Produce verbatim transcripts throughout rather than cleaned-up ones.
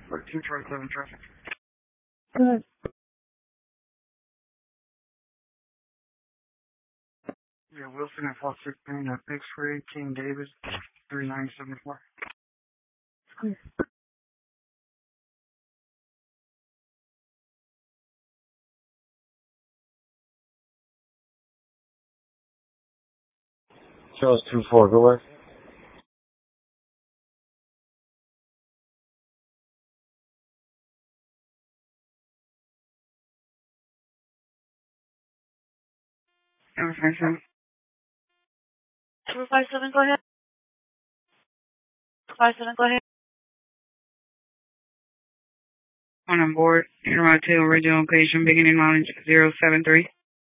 two Charlie seven traffic. Good. Yeah, Wilson at Fox sixteen at X-Ray, King David, three nine seven four. Clear. Charles two four, go away. Information. Two five seven, go ahead. Five seven, go ahead. On board, Intermountain original location, beginning mileage zero seven three.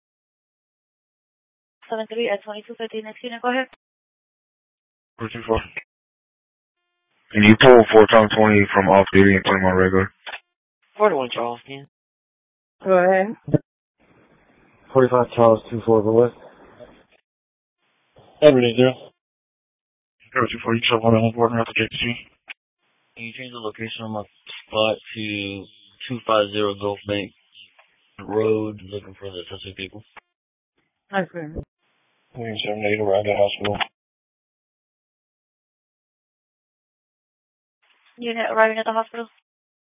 Seven three at twenty two fifty. Next unit, go ahead. four two four. Can you pull four times twenty from off duty and put him on regular? four to one Charleston. Go ahead. forty-five Charles two four, go away. Everything, zero. zero two four, you show one on board and have to get you. Can you change the location on my spot to two five zero Gulf Bank Road, looking for the suspect people? Nice, clear. seven eight around the hospital. Unit arriving at the hospital.